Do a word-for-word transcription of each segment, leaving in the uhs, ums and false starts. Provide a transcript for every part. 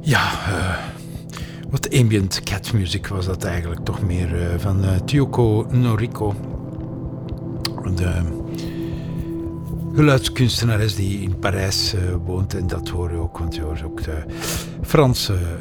Ja, uh, wat ambient cat music was dat eigenlijk toch meer uh, van uh, Tiyoko Noriko. De geluidskunstenares die in Parijs uh, woont. En dat hoor je ook, want je hoort ook de Franse uh,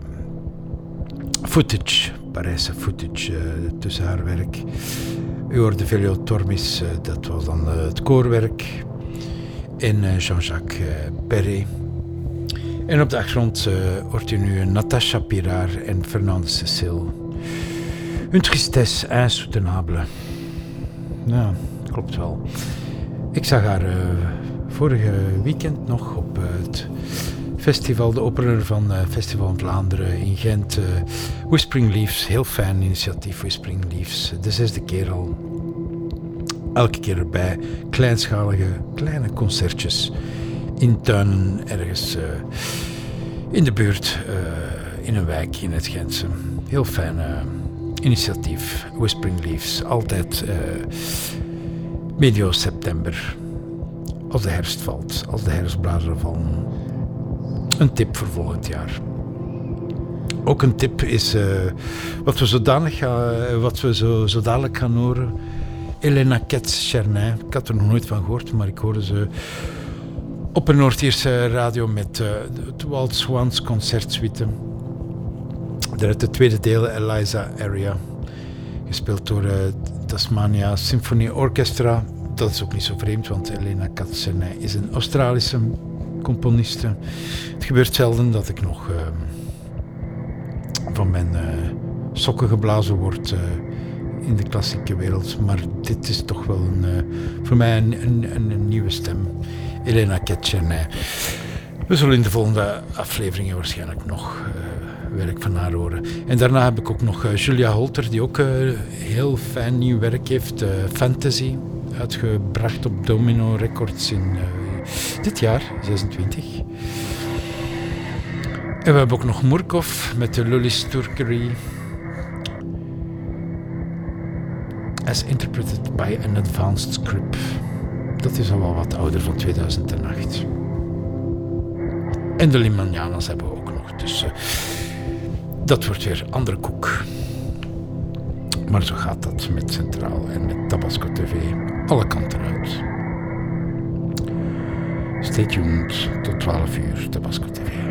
footage, Parijse footage uh, tussen haar werk. U hoorde Velio Tormis, uh, dat was dan uh, het koorwerk. En uh, Jean-Jacques uh, Perret. En op de achtergrond uh, hoort u nu Natasha Pirard en Fernande Cécile. Une tristesse insoutenable. Ja, klopt wel. Ik zag haar uh, vorige weekend nog op uh, het festival, de opener van uh, Festival van Vlaanderen in Gent. Uh, Whispering Leaves, heel fijn initiatief Whispering Leaves. De zesde keer al. Elke keer erbij. Kleinschalige, kleine concertjes. In tuinen, ergens uh, in de buurt, uh, in een wijk in het Gentse. Heel fijn uh, initiatief. Whispering Leaves. Altijd uh, medio september. Als de herfst valt. Als de herfstbladeren vallen. Een tip voor volgend jaar. Ook een tip is uh, wat we zodanig gaan, wat we zo, zo dadelijk gaan horen. Elena Ketz-Chernin. Ik had er nog nooit van gehoord, maar ik hoorde ze op een Noord-Ierse radio met uh, het Walt Swans concertsuite. Daaruit het tweede deel, Eliza Area. Gespeeld door uh, Tasmania Symphony Orchestra. Dat is ook niet zo vreemd, want Elena Ketz-Chernin is een Australische componiste. Het gebeurt zelden dat ik nog uh, van mijn uh, sokken geblazen word uh, in de klassieke wereld. Maar dit is toch wel een, uh, voor mij een, een, een nieuwe stem. Elena Ketz-Chernin. We zullen in de volgende afleveringen waarschijnlijk nog uh, werk van haar horen. En daarna heb ik ook nog uh, Julia Holter, die ook uh, heel fijn nieuw werk heeft. Uh, Fantasy, uitgebracht op Domino Records in uh, dit jaar, zesentwintig. En we hebben ook nog Murkov met de Lully's Turkery. As interpreted by an advanced script. Dat is al wel wat ouder, van tweeduizend acht. En de Limanianas hebben we ook nog. Dus uh, dat wordt weer andere koek. Maar zo gaat dat met Centraal en met Tabasco T V. Alle kanten uit. Stay tuned tot twaalf uur, Tabasco T V.